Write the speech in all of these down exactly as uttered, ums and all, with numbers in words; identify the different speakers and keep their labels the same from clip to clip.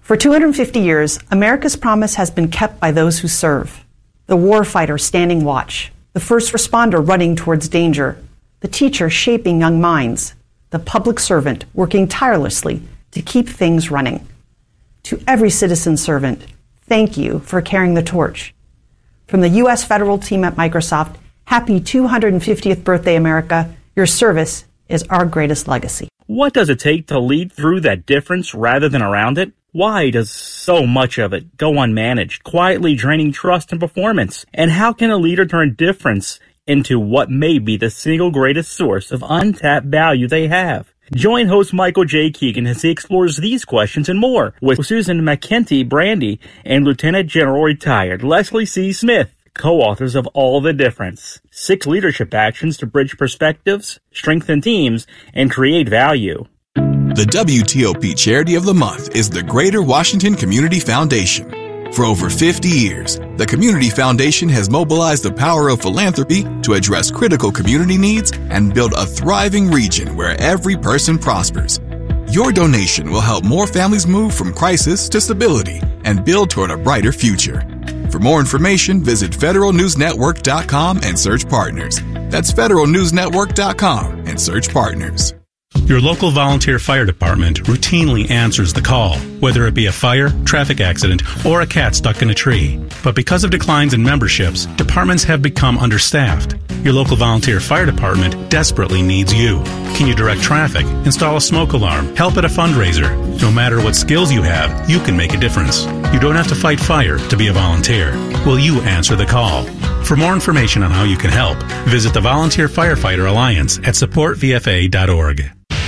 Speaker 1: For two hundred fifty years, America's promise has been kept by those who serve. The warfighter standing watch, the first responder running towards danger, the teacher shaping young minds, the public servant working tirelessly to keep things running. To every citizen servant, thank you for carrying the torch. From the U S federal team at Microsoft, happy two hundred fiftieth birthday, America. Your service is our greatest legacy.
Speaker 2: What does it take to lead through that difference rather than around it? Why does so much of it go unmanaged, quietly draining trust and performance? And how can a leader turn difference into what may be the single greatest source of untapped value they have? Join host Michael J. Keegan as he explores these questions and more with Susan McKenty Brandy and Lieutenant General Retired Leslie C. Smith, co-authors of All the Difference, Six Leadership Actions to Bridge Perspectives, Strengthen Teams, and Create Value.
Speaker 3: The W T O P Charity of the Month is the Greater Washington Community Foundation. For over fifty years, the Community Foundation has mobilized the power of philanthropy to address critical community needs and build a thriving region where every person prospers. Your donation will help more families move from crisis to stability and build toward a brighter future. For more information, visit federal news network dot com and search partners. That's federal news network dot com and search partners.
Speaker 4: Your local volunteer fire department routinely answers the call, whether it be a fire, traffic accident, or a cat stuck in a tree. But because of declines in memberships, departments have become understaffed. Your local volunteer fire department desperately needs you. Can you direct traffic, install a smoke alarm, help at a fundraiser? No matter what skills you have, you can make a difference. You don't have to fight fire to be a volunteer. Will you answer the call? For more information on how you can help, visit the Volunteer Firefighter Alliance at support v f a dot org.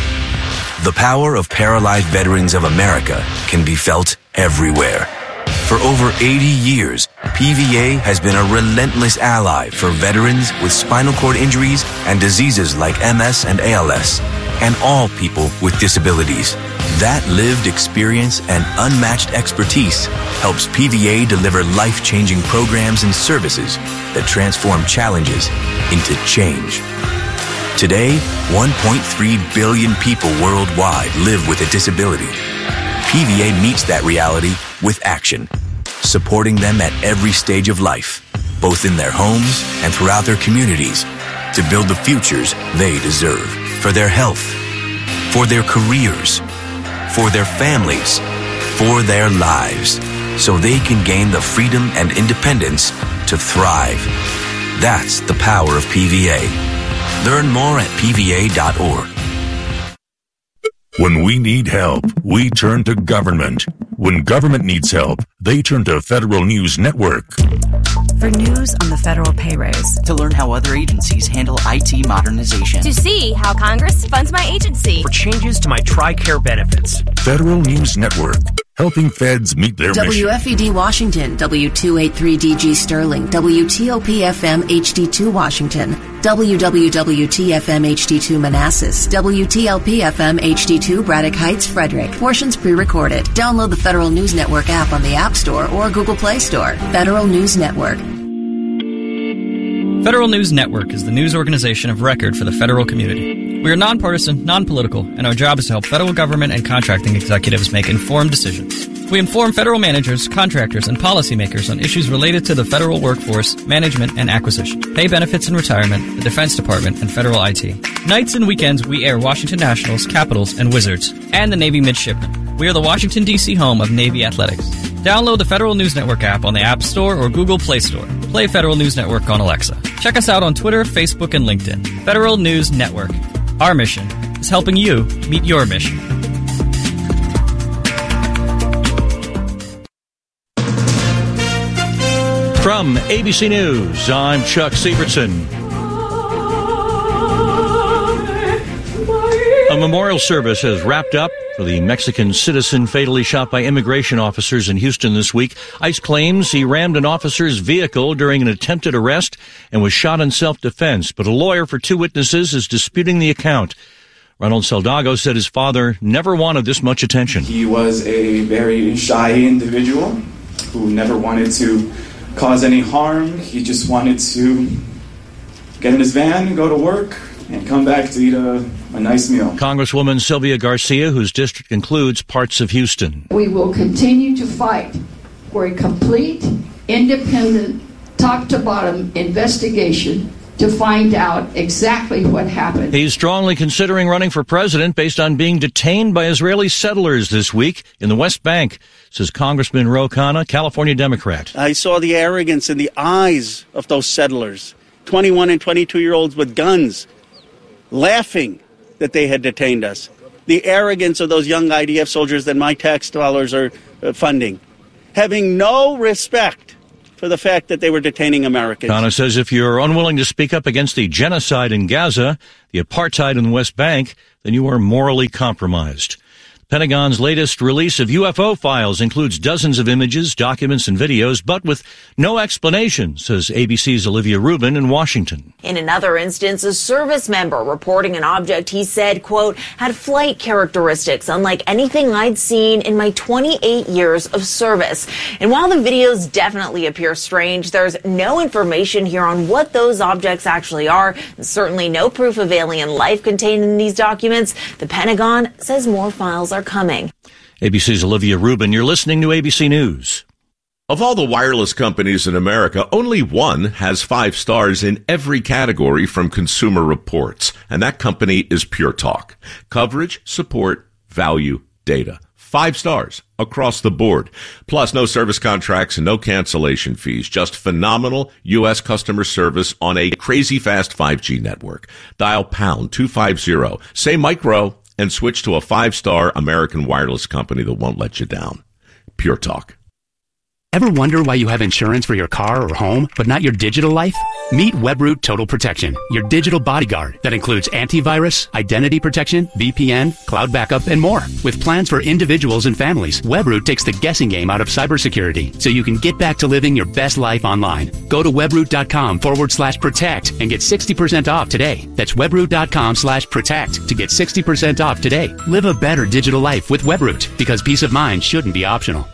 Speaker 5: The power of paralyzed veterans of America can be felt everywhere. For over eighty years, P V A has been a relentless ally for veterans with spinal cord injuries and diseases like M S and A L S, and all people with disabilities. That lived experience and unmatched expertise helps P V A deliver life-changing programs and services that transform challenges into change. Today, one point three billion people worldwide live with a disability. P V A meets that reality with action, supporting them at every stage of life, both in their homes and throughout their communities, to build the futures they deserve for their health, for their careers, for their families, for their lives, so they can gain the freedom and independence to thrive. That's the power of P V A. Learn more at p v a dot org.
Speaker 6: When we need help, we turn to government. When government needs help, they turn to Federal News Network.
Speaker 7: For news on the federal pay raise.
Speaker 8: To learn how other agencies handle I T modernization.
Speaker 9: To see how Congress funds my agency.
Speaker 10: For changes to my TRICARE benefits.
Speaker 6: Federal News Network, helping feds meet their mission.
Speaker 11: W F E D Washington, W two eighty-three D G Sterling, W T O P F M H D two Washington, W W W T F M H D two Manassas, W T L P F M H D two Braddock Heights, Frederick. Portions pre-recorded. Download the Federal News Network app on the App Store or Google Play Store. Federal News Network.
Speaker 12: Federal News Network is the news organization of record for the federal community. We are nonpartisan, non-political, and our job is to help federal government and contracting executives make informed decisions. We inform federal managers, contractors, and policymakers on issues related to the federal workforce, management, and acquisition, pay benefits and retirement, the Defense Department, and federal I T. Nights and weekends, we air Washington Nationals, Capitals, and Wizards, and the Navy Midshipmen. We are the Washington, D C home of Navy Athletics. Download the Federal News Network app on the App Store or Google Play Store. Play Federal News Network on Alexa. Check us out on Twitter, Facebook, and LinkedIn. Federal News Network. Our mission is helping you meet your mission.
Speaker 13: From A B C News, I'm Chuck Sievertson. A memorial service has wrapped up for the Mexican citizen fatally shot by immigration officers in Houston this week. ICE claims he rammed an officer's vehicle during an attempted arrest and was shot in self-defense, but a lawyer for two witnesses is disputing the account. Ronald Saldago said his father never wanted this much attention.
Speaker 14: He was a very shy individual who never wanted to cause any harm. He just wanted to get in his van and go to work, and come back to eat a, a nice meal.
Speaker 13: Congresswoman Sylvia Garcia, whose district includes parts of Houston.
Speaker 15: We will continue to fight for a complete, independent, top-to-bottom investigation to find out exactly what happened.
Speaker 13: He's strongly considering running for president based on being detained by Israeli settlers this week in the West Bank, says Congressman Ro Khanna, California Democrat.
Speaker 16: I saw the arrogance in the eyes of those settlers, twenty-one and twenty-two-year-olds with guns, laughing that they had detained us. The arrogance of those young I D F soldiers that my tax dollars are uh, funding, having no respect for the fact that they were detaining Americans.
Speaker 13: Khanna says if you're unwilling to speak up against the genocide in Gaza, the apartheid in the West Bank, then you are morally compromised. Pentagon's latest release of U F O files includes dozens of images, documents, and videos, but with no explanation, says A B C's Olivia Rubin in Washington.
Speaker 17: In another instance, a service member reporting an object he said, quote, had flight characteristics unlike anything I'd seen in my twenty-eight years of service. And while the videos definitely appear strange, there's no information here on what those objects actually are, and certainly no proof of alien life contained in these documents. The Pentagon says more files are coming.
Speaker 13: A B C's Olivia Rubin, you're listening to A B C News.
Speaker 18: Of all the wireless companies in America, only one has five stars in every category from Consumer Reports, and that company is Pure Talk. Coverage, support, value, data. Five stars across the board. Plus, no service contracts and no cancellation fees. Just phenomenal U S customer service on a crazy fast five G network. Dial pound two fifty, say micro, and switch to a five-star American wireless company that won't let you down. Pure Talk.
Speaker 19: Ever wonder why you have insurance for your car or home, but not your digital life? Meet Webroot Total Protection, your digital bodyguard that includes antivirus, identity protection, V P N, cloud backup, and more. With plans for individuals and families, Webroot takes the guessing game out of cybersecurity so you can get back to living your best life online. Go to webroot.com forward slash protect and get sixty percent off today. That's webroot.com slash protect to get sixty percent off today. Live a better digital life with Webroot, because peace of mind shouldn't be optional.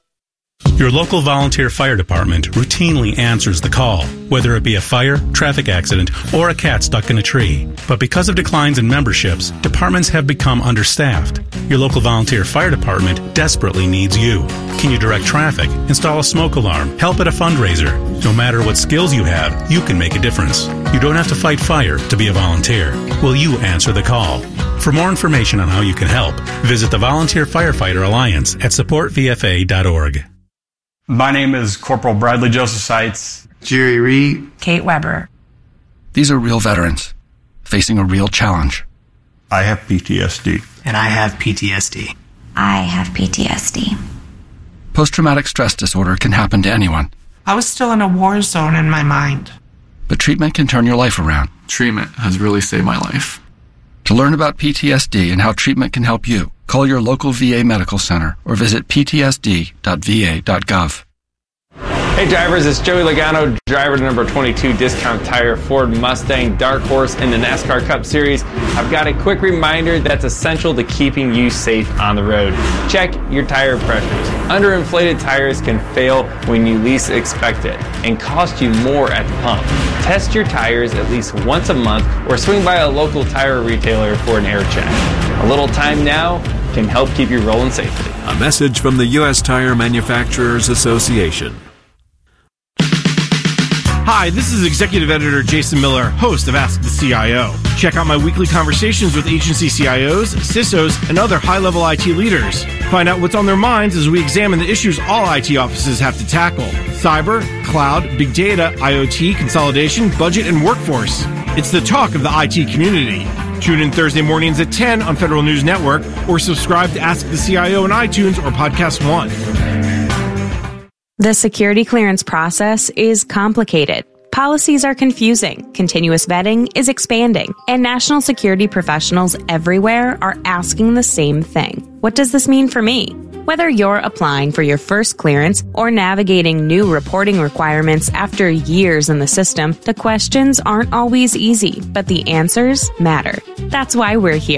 Speaker 4: Your local volunteer fire department routinely answers the call, whether it be a fire, traffic accident, or a cat stuck in a tree. But because of declines in memberships, departments have become understaffed. Your local volunteer fire department desperately needs you. Can you direct traffic, install a smoke alarm, help at a fundraiser? No matter what skills you have, you can make a difference. You don't have to fight fire to be a volunteer. Will you answer the call? For more information on how you can help, visit the Volunteer Firefighter Alliance at support v f a dot org.
Speaker 20: My name is Corporal Bradley Joseph Seitz.
Speaker 21: Jerry Reed.
Speaker 22: Kate Weber.
Speaker 23: These are real veterans facing a real challenge.
Speaker 20: I have P T S D.
Speaker 21: And I have P T S D.
Speaker 24: I have P T S D.
Speaker 23: Post-traumatic stress disorder can happen to anyone.
Speaker 22: I was still in a war zone in my mind.
Speaker 23: But treatment can turn your life around.
Speaker 21: Treatment has really saved my life.
Speaker 23: To learn about P T S D and how treatment can help you, call your local V A medical center or visit p t s d dot v a dot gov.
Speaker 25: Hey drivers, it's Joey Logano, driver to number twenty-two Discount Tire Ford Mustang Dark Horse in the NASCAR Cup Series. I've got a quick reminder that's essential to keeping you safe on the road. Check your tire pressures. Underinflated tires can fail when you least expect it and cost you more at the pump. Test your tires at least once a month or swing by a local tire retailer for an air check. A little time now can help keep you rolling safely.
Speaker 26: A message from the U S Tire Manufacturers Association.
Speaker 27: Hi, this is Executive Editor Jason Miller, host of Ask the C I O. Check out my weekly conversations with agency C I Os, C I S Os, and other high-level I T leaders. Find out what's on their minds as we examine the issues all I T offices have to tackle. Cyber, cloud, big data, I O T, consolidation, budget, and workforce. It's the talk of the I T community. Tune in Thursday mornings at ten on Federal News Network or subscribe to Ask the C I O on iTunes or Podcast One.
Speaker 28: The security clearance process is complicated. Policies are confusing, continuous vetting is expanding, and national security professionals everywhere are asking the same thing. What does this mean for me? Whether you're applying for your first clearance or navigating new reporting requirements after years in the system, the questions aren't always easy, but the answers matter. That's why we're here.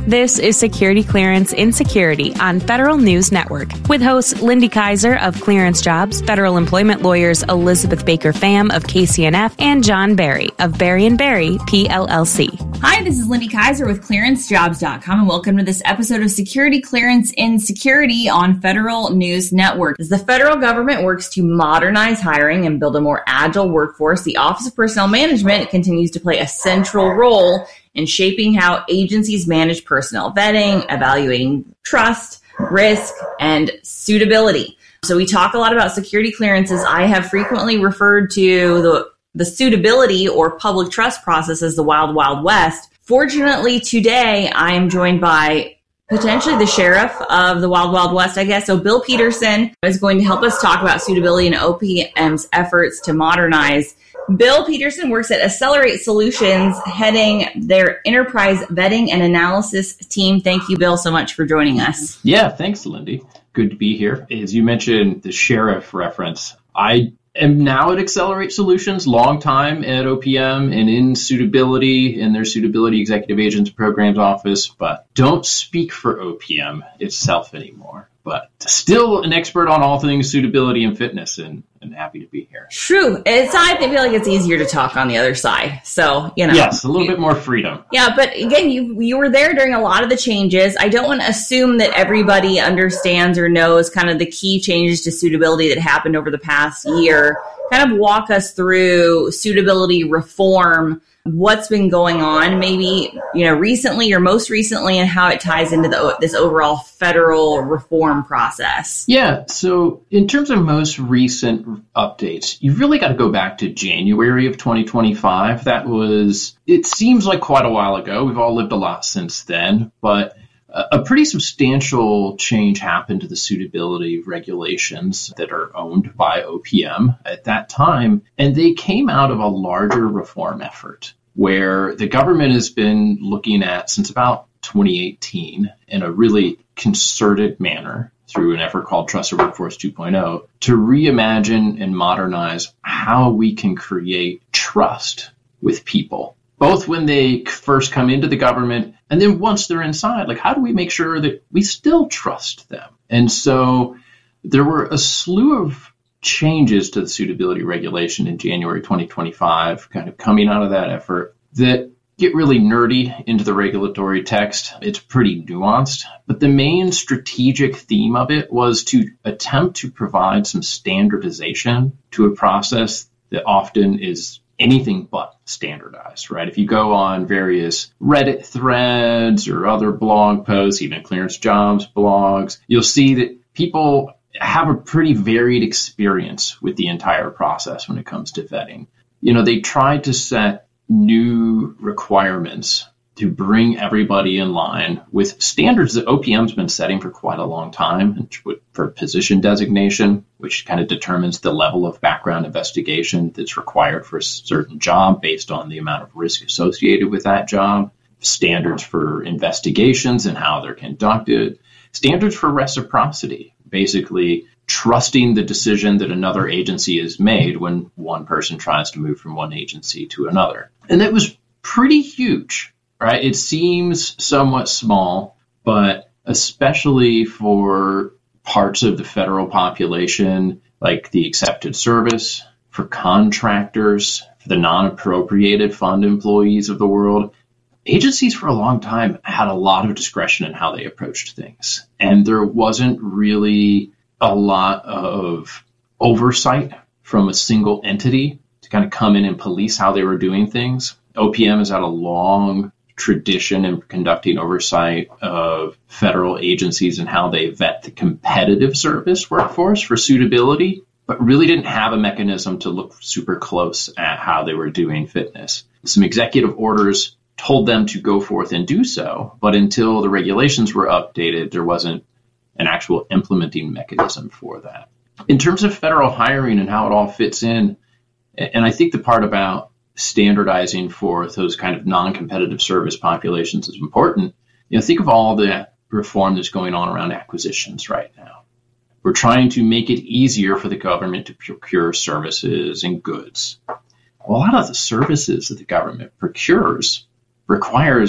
Speaker 28: This is Security Clearance in Security on Federal News Network with hosts Lindy Kaiser of Clearance Jobs, federal employment lawyers Elizabeth Baker Pham of K C N F, and John Barry of Barry and Barry, P L L C.
Speaker 1: Hi, this is Lindy Kaiser with clearance jobs dot com, and welcome to this episode of Security Clearance in Security on Federal News Network. As the federal government works to modernize hiring and build a more agile workforce, the Office of Personnel Management continues to play a central role in shaping how agencies manage personnel vetting, evaluating trust, risk, and suitability. So we talk a lot about security clearances. I have frequently referred to the, the suitability or public trust process as the wild, wild west. Fortunately, today I am joined by potentially the sheriff of the Wild Wild West, I guess. So Bill Peterson is going to help us talk about suitability and O P M's efforts to modernize. Bill Peterson works at Accelerate Solutions, heading their enterprise vetting and analysis team. Thank you, Bill, so much for joining us.
Speaker 2: Yeah, thanks, Lindy. Good to be here. As you mentioned, the sheriff reference, I am now at Accelerate Solutions, long time at O P M and in suitability in their Suitability Executive Agents Programs Office, but don't speak for O P M itself anymore. But still an expert on all things suitability and fitness, and, and happy to be here.
Speaker 1: True. It's, I feel like it's easier to talk on the other side. So, you know.
Speaker 2: Yes, a little bit more freedom.
Speaker 1: Yeah, but again, you you were there during a lot of the changes. I don't want to assume that everybody understands or knows kind of the key changes to suitability that happened over the past year. Kind of walk us through suitability reform, what's been going on, maybe, you know, recently or most recently, and how it ties into the, this overall federal reform process.
Speaker 2: Yeah. So in terms of most recent updates, you've really got to go back to January of twenty twenty-five. That was, it seems like quite a while ago. We've all lived a lot since then, but a pretty substantial change happened to the suitability regulations that are owned by O P M at that time, and they came out of a larger reform effort where the government has been looking at, since about twenty eighteen, in a really concerted manner through an effort called Trusted Workforce two point oh, to reimagine and modernize how we can create trust with people, both when they first come into the government and then once they're inside. Like, how do we make sure that we still trust them? And so there were a slew of changes to the suitability regulation in January twenty twenty-five, kind of coming out of that effort, that get really nerdy into the regulatory text. It's pretty nuanced, but the main strategic theme of it was to attempt to provide some standardization to a process that often is anything but standardized, right? If you go on various Reddit threads or other blog posts, even Clearance Jobs blogs, you'll see that people have a pretty varied experience with the entire process when it comes to vetting. You know, they tried to set new requirements to bring everybody in line with standards that O P M's been setting for quite a long time for position designation, which kind of determines the level of background investigation that's required for a certain job based on the amount of risk associated with that job, standards for investigations and how they're conducted, standards for reciprocity, basically trusting the decision that another agency has made when one person tries to move from one agency to another. And that was pretty huge. Right? It seems somewhat small, but especially for parts of the federal population, like the accepted service, for contractors, for the non-appropriated fund employees of the world, agencies for a long time had a lot of discretion in how they approached things. And there wasn't really a lot of oversight from a single entity to kind of come in and police how they were doing things. O P M has had a long tradition in conducting oversight of federal agencies and how they vet the competitive service workforce for suitability, but really didn't have a mechanism to look super close at how they were doing fitness. Some executive orders told them to go forth and do so, but until the regulations were updated, there wasn't an actual implementing mechanism for that. In terms of federal hiring and how it all fits in, and I think the part about standardizing for those kind of non-competitive service populations is important. You know, think of all the reform that's going on around acquisitions right now. We're trying to make it easier for the government to procure services and goods. Well, a lot of the services that the government procures requires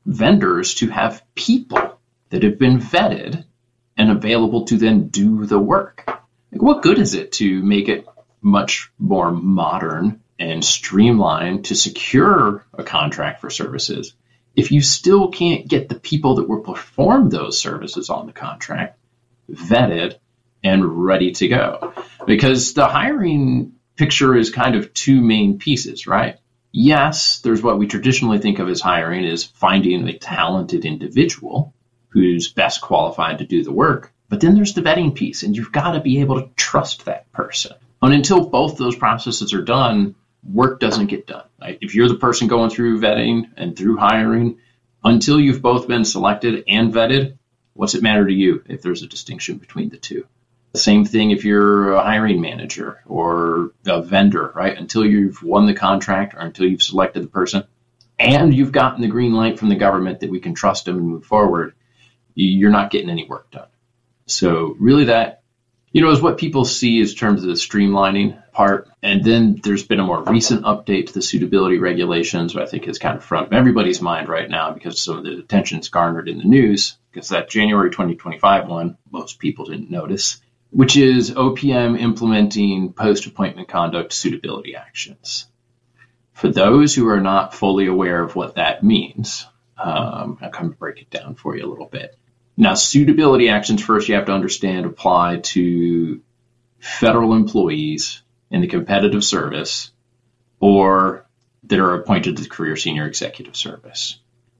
Speaker 2: vendors to have people that have been vetted and available to then do the work. Like, what good is it to make it much more modern and streamlined to secure a contract for services if you still can't get the people that will perform those services on the contract vetted and ready to go? Because the hiring picture is kind of two main pieces, right? Yes, there's what we traditionally think of as hiring is finding a talented individual who's best qualified to do the work. But then there's the vetting piece, and you've got to be able to trust that person. And until both those processes are done, work doesn't get done. Right? If you're the person going through vetting and through hiring, until you've both been selected and vetted, what's it matter to you if there's a distinction between the two? The same thing if you're a hiring manager or a vendor, right? Until you've won the contract or until you've selected the person and you've gotten the green light from the government that we can trust them and move forward, you're not getting any work done. So really that, you know, is what people see in terms of the streamlining part. And then there's been a more recent update to the suitability regulations, which I think is kind of front of everybody's mind right now because some of the attention's garnered in the news, because that January twenty twenty-five one, most people didn't notice, which is O P M implementing post-appointment conduct suitability actions. For those who are not fully aware of what that means, um, I'll kind of break it down for you a little bit. Now, suitability actions, first you have to understand, apply to federal employees in the competitive service or that are appointed to the career senior executive service.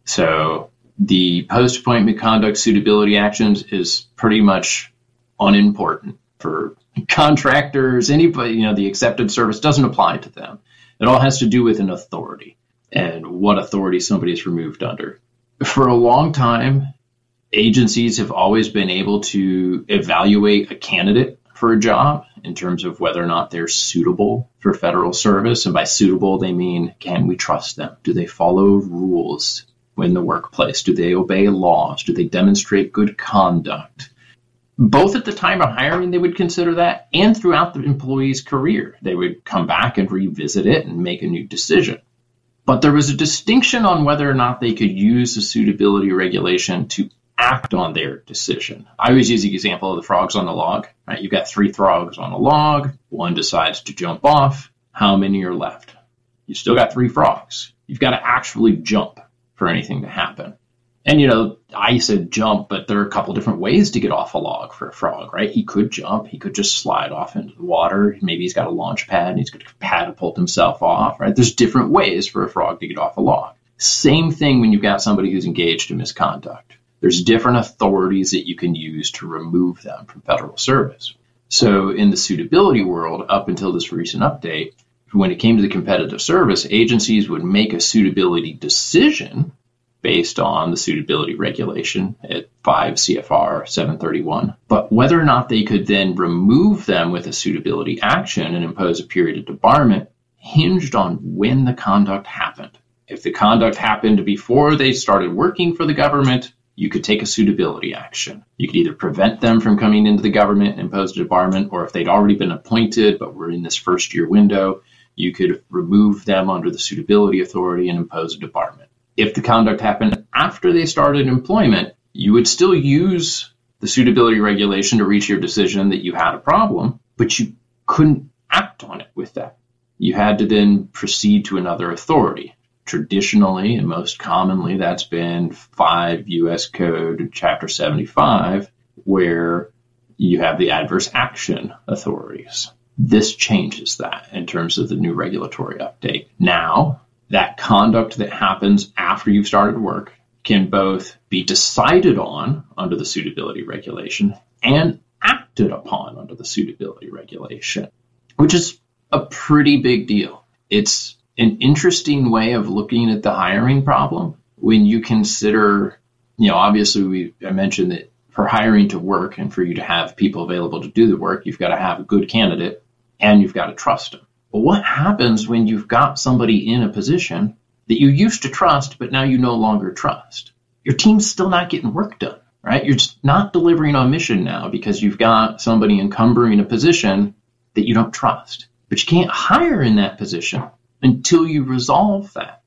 Speaker 2: So the post-appointment conduct suitability actions is pretty much unimportant for contractors, anybody, you know, the accepted service doesn't apply to them. It all has to do with an authority and what authority somebody is removed under. For a long time, agencies have always been able to evaluate a candidate for a job in terms of whether or not they're suitable for federal service. And by suitable, they mean, can we trust them? Do they follow rules in the workplace? Do they obey laws? Do they demonstrate good conduct? Both at the time of hiring, they would consider that, and throughout the employee's career, they would come back and revisit it and make a new decision. But there was a distinction on whether or not they could use the suitability regulation to act on their decision. I always use the example of the frogs on the log. Right? You've got three frogs on a log. One decides to jump off. How many are left? You still got three frogs. You've got to actually jump for anything to happen. And, you know, I said jump, but there are a couple different ways to get off a log for a frog, right? He could jump. He could just slide off into the water. Maybe he's got a launch pad and he's going to catapult himself off, right? There's different ways for a frog to get off a log. Same thing when you've got somebody who's engaged in misconduct. There's different authorities that you can use to remove them from federal service. So in the suitability world, up until this recent update, when it came to the competitive service, agencies would make a suitability decision based on the suitability regulation at five C F R seven thirty-one. But whether or not they could then remove them with a suitability action and impose a period of debarment hinged on when the conduct happened. If the conduct happened before they started working for the government, you could take a suitability action. You could either prevent them from coming into the government and impose a debarment, or if they'd already been appointed but were in this first year window, you could remove them under the suitability authority and impose a debarment. If the conduct happened after they started employment, you would still use the suitability regulation to reach your decision that you had a problem, but you couldn't act on it with that. You had to then proceed to another authority. Traditionally, and most commonly, that's been five U S Code Chapter seventy-five, where you have the adverse action authorities. This changes that in terms of the new regulatory update. Now, that conduct that happens after you've started work can both be decided on under the suitability regulation and acted upon under the suitability regulation, which is a pretty big deal. It's an interesting way of looking at the hiring problem when you consider, you know, obviously we I mentioned that for hiring to work and for you to have people available to do the work, you've got to have a good candidate and you've got to trust them. But what happens when you've got somebody in a position that you used to trust, but now you no longer trust? Your team's still not getting work done, right? You're just not delivering on mission now because you've got somebody encumbering a position that you don't trust. But you can't hire in that position until you resolve that.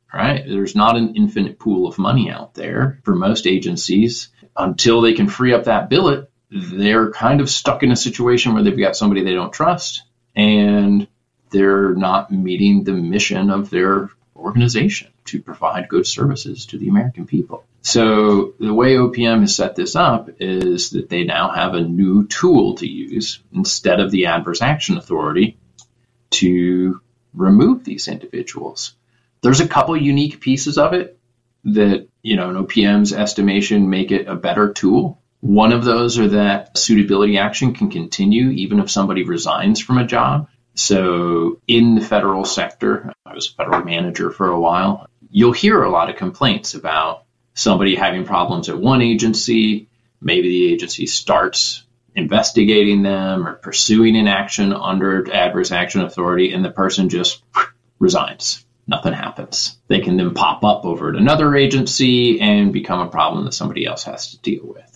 Speaker 2: right? There's not an infinite pool of money out there for most agencies. Until they can free up that billet, they're kind of stuck in a situation where they've got somebody they don't trust, and they're not meeting the mission of their organization to provide good services to the American people. So the way O P M has set this up is that they now have a new tool to use instead of the Adverse Action Authority to remove these individuals. There's a couple unique pieces of it that, you know, in O P M's estimation, make it a better tool. One of those are that suitability action can continue even if somebody resigns from a job. So in the federal sector, I was a federal manager for a while, you'll hear a lot of complaints about somebody having problems at one agency. Maybe the agency starts investigating them or pursuing an action under Adverse Action Authority, and the person just resigns. Nothing happens. They can then pop up over at another agency and become a problem that somebody else has to deal with.